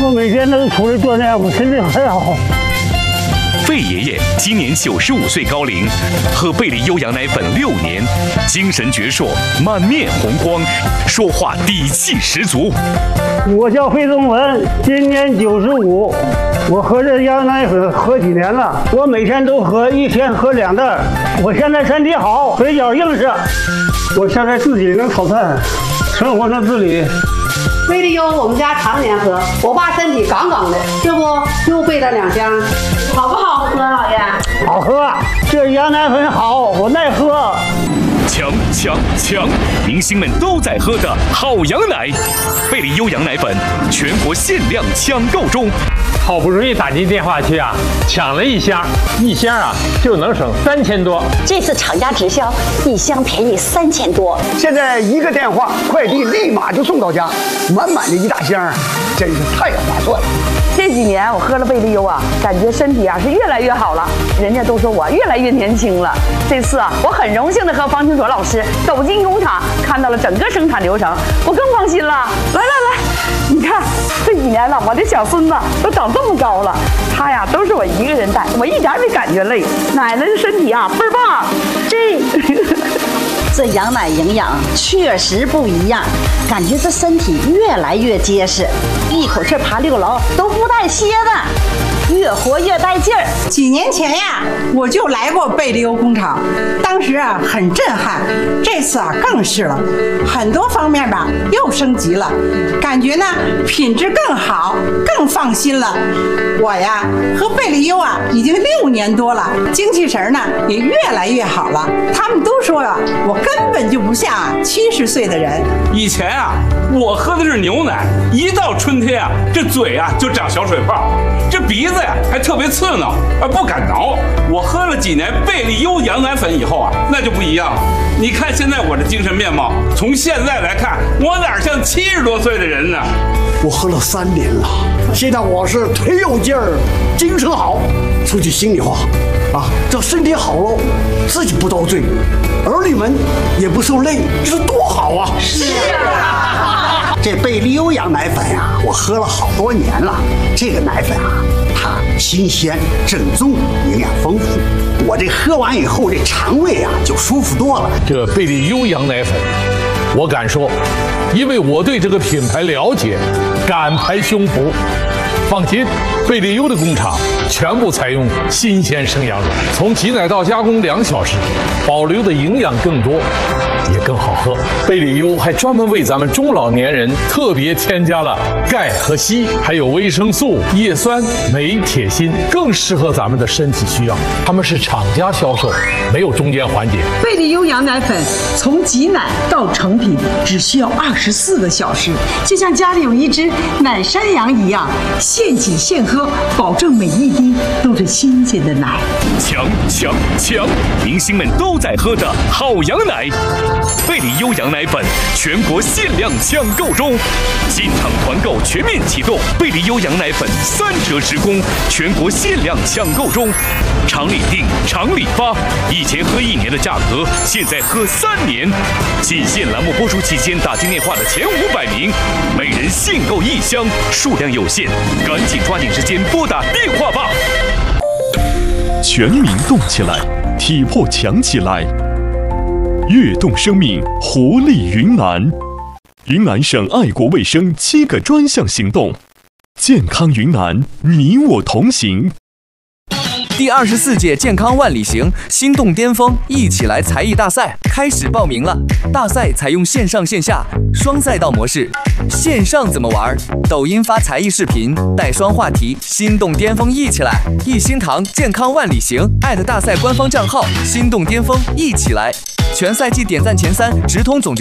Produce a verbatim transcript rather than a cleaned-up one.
我每天都出来锻炼，我身体很好。 贝爷爷今年九十五岁高龄，喝贝利优羊奶粉六年，精神矍铄，满面红光，说话底气十足。 我叫费宗文，今年九十五，我喝这羊奶粉喝几年了？我每天都喝，一天喝两袋。我现在身体好，腿脚硬实，我现在自己能炒菜，生活能自理。 贝利优我们家常年喝，我爸身体杠杠的，这不又备了两箱，好不好喝，老爷？ 好喝，这羊奶粉好，我耐喝。 强强强！明星们都在喝的好羊奶，贝利优羊奶粉全国限量抢购中。 好不容易打进电话去啊，抢了一箱，一箱啊就能省三千多。 这次厂家直销，一箱便宜三千多。 现在一个电话，快递立马就送到家，满满的一大箱，真是太划算了。 这几年我喝了贝利优啊，感觉身体啊是越来越好了，人家都说我越来越年轻了。这次啊，我很荣幸的和方清卓老师走进工厂，看到了整个生产流程，我更放心了。来来来，你看这几年了，我的小孙子都长这么高了，他呀都是我一个人带，我一点没感觉累。奶奶的身体啊倍儿棒，这这羊奶营养确实不一样，感觉这身体越来越结实，一口气爬六楼都不带歇的，越活越带劲儿。 几年前呀，我就来过贝利优工厂，当时啊很震撼，这次啊更是了，很多方面吧又升级了，感觉呢品质更好，更放心了。我呀喝贝利优啊已经六年多了，精气神呢也越来越好了。他们都说啊，我根本就不像七十岁的人。 以前啊，我喝的是牛奶，一到春天啊，这嘴啊就长小水泡，这鼻子呀还特别刺挠，啊不敢挠。我喝了几年贝利优羊奶粉以后啊，那就不一样了。你看现在我的精神面貌，从现在来看，我哪像七十多岁的人呢？ 我喝了三年了，现在我是腿有劲儿，精神好。说句心里话，啊，这身体好了，自己不遭罪，儿女们也不受累，这是多好啊！ 是啊， 这贝利优羊奶粉啊，我喝了好多年了。这个奶粉啊，它新鲜、正宗、营养丰富。我这喝完以后，这肠胃啊就舒服多了。 这贝利优羊奶粉，我敢说，因为我对这个品牌了解，敢拍胸脯。放心，贝利优的工厂全部采用新鲜生羊乳，从挤奶到加工两小时，保留的营养更多，也更好喝。贝利优还专门为咱们中老年人特别添加了钙和硒，还有维生素、叶酸、镁、铁、锌，更适合咱们的身体需要。他们是厂家销售，没有中间环节。 贝利优羊奶粉从挤奶到成品只需要二十四个小时，就像家里有一只奶山羊一样，现挤现喝，保证每一滴都是新鲜的奶。 强强强！明星们都在喝的好羊奶，贝利优羊奶粉全国限量抢购中，进场团购全面启动，贝利优羊奶粉三折直供，全国限量抢购中，厂里定，厂里发，以前喝一年的价格，现在喝三年。仅限栏目播出期间打进电话的前五百名，每人限购一箱，数量有限，赶紧抓紧时间拨打电话吧！ 全民动起来，体魄强起来，跃动生命，活力云南。云南省爱国卫生七个专项行动，健康云南，你我同行。 第二十四届健康万里行心动巅峰一起来才艺大赛开始报名了。大赛采用线上线下双赛道模式，线上怎么玩？抖音发才艺视频，带双话题，心动巅峰一起来！一心堂健康万里行艾特大赛官方账号心动巅峰一起来！全赛季点赞前三直通总决